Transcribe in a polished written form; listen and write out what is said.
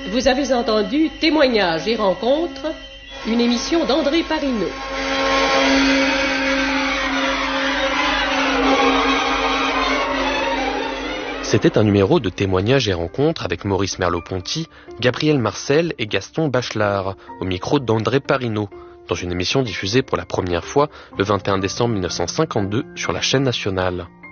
Vous avez entendu Témoignages et rencontres, une émission d'André Parineau. C'était un numéro de Témoignages et rencontres avec Maurice Merleau-Ponty, Gabriel Marcel et Gaston Bachelard, au micro d'André Parineau, dans une émission diffusée pour la première fois le 21 décembre 1952 sur la chaîne nationale.